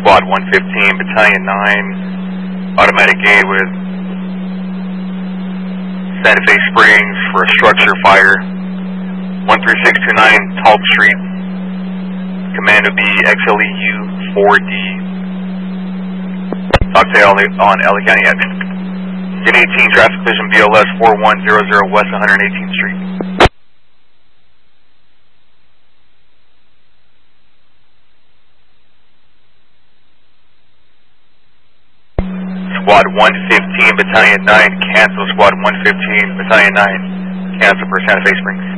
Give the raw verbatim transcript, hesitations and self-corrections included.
Squad one fifteen, Battalion nine, automatic aid with Santa Fe Springs for a structure fire. one three six two nine, Talk Street. Command will be X L E U four D. Talk to L A on L A County admin. ten eighteen, traffic vision B L S four one zero zero West one hundred eighteenth Street. Squad one fifteen, Battalion nine, cancel. Squad one fifteen, Battalion nine, cancel for Santa Fe Springs.